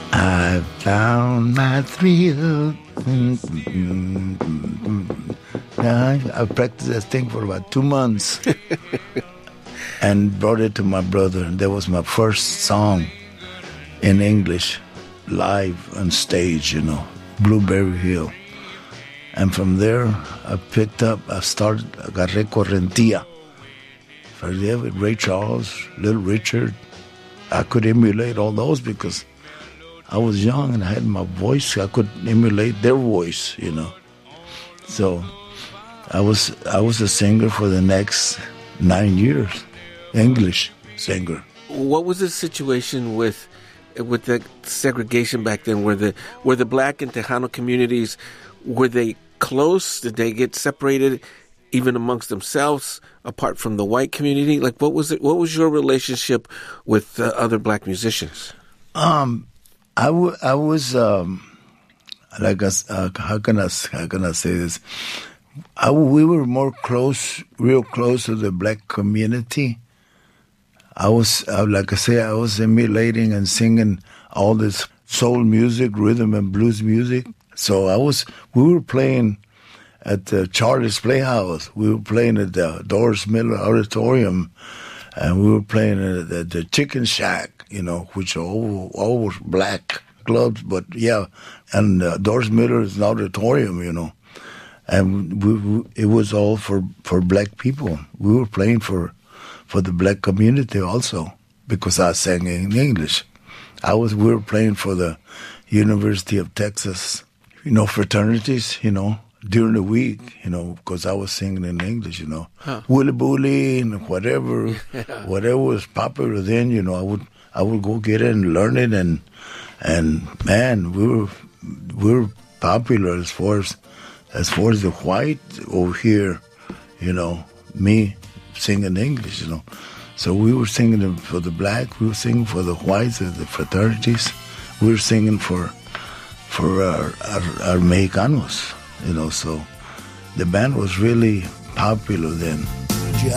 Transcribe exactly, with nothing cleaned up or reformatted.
I found my thrill. I practiced that thing for about two months and brought it to my brother. That was my first song in English, live on stage, you know, Blueberry Hill. And from there, I picked up, I started, agarré Correntia. For there with Ray Charles, Little Richard. I could emulate all those because I was young and I had my voice. I could emulate their voice, you know. So I was I was a singer for the next nine years, English singer. What was the situation with with the segregation back then? Were the were the black and Tejano communities, were they close? Did they get separated even amongst themselves, apart from the white community? Like, what was it? What was your relationship with uh, other black musicians? Um, I, w- I was um, like a, uh, how can I how can I say this? I, we were more close, real close to the black community. I was, uh, like I say, I was emulating and singing all this soul music, rhythm and blues music. So I was, we were playing at the Charlie's Playhouse. We were playing at the Doris Miller Auditorium, and we were playing at the, the Chicken Shack, you know, which are all, all black clubs. But yeah, and uh, Doris Miller is an auditorium, you know. And we, we, it was all for, for black people. We were playing for for the black community also, because I sang in English. I was we were playing for the University of Texas, you know, fraternities, you know, during the week, you know, because I was singing in English, you know. Huh. Willy Bully and whatever, yeah. whatever was popular then, you know, I would I would go get it and learn it, and and man, we were we were popular as far as As far as the white over here, you know, me singing English, you know. So we were singing for the black, we were singing for the whites, the fraternities. We were singing for for our, our, our Mexicanos, you know. So the band was really popular then.